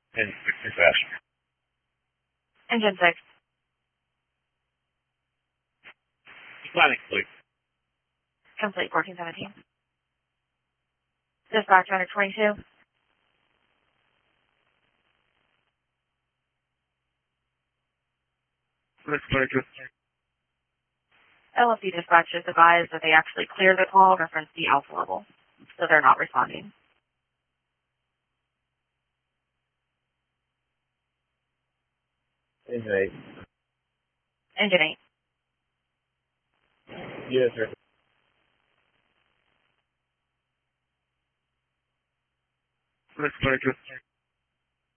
And 60 faster. Engine 6. Planning, please. Complete 1417. Dispatch 122. LFD dispatch is advised that they actually cleared the call, reference the alpha level, so they're not responding. Engine 8. Engine 8. Yes, sir. Let's